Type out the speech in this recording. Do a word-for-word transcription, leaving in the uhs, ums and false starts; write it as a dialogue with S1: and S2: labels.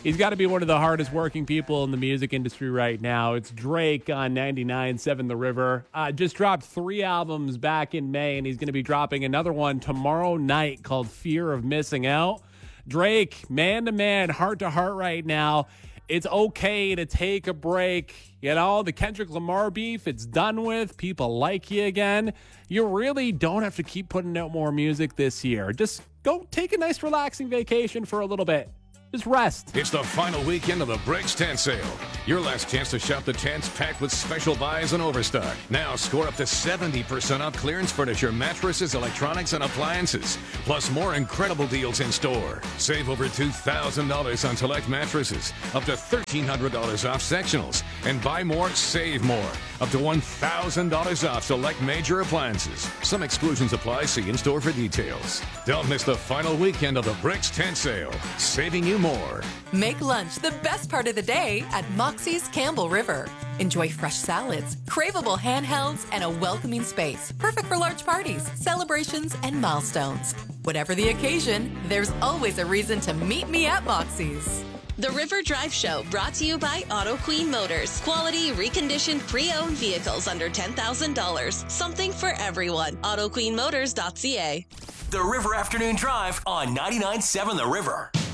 S1: He's got to be one of the hardest working people in the music industry right now. It's Drake on ninety-nine point seven The River. Uh, just dropped three albums back in May, and he's going to be dropping another one tomorrow night called Fear of Missing Out. Drake, man to man, heart to heart right now. It's okay to take a break. You know, the Kendrick Lamar beef, it's done with. People like you again. You really don't have to keep putting out more music this year. Just go take a nice relaxing vacation for a little bit. Just rest.
S2: It's the final weekend of the Bricks Tent Sale. Your last chance to shop the tents packed with special buys and overstock. Now score up to seventy percent off clearance furniture, mattresses, electronics, and appliances. Plus more incredible deals in store. Save over two thousand dollars on select mattresses. Up to thirteen hundred dollars off sectionals. And buy more, save more. Up to one thousand dollars off select major appliances. Some exclusions apply. See in store for details. Don't miss the final weekend of the Bricks Tent Sale. Saving you more.
S3: Make lunch the best part of the day at Moxie's Campbell River. Enjoy fresh salads, craveable handhelds, and a welcoming space. Perfect for large parties, celebrations, and milestones. Whatever the occasion, there's always a reason to meet me at Moxie's.
S4: The River Drive Show, brought to you by Auto Queen Motors. Quality, reconditioned, pre-owned vehicles under ten thousand dollars. Something for everyone. auto queen motors dot c a.
S5: The River Afternoon Drive on ninety-nine point seven The River.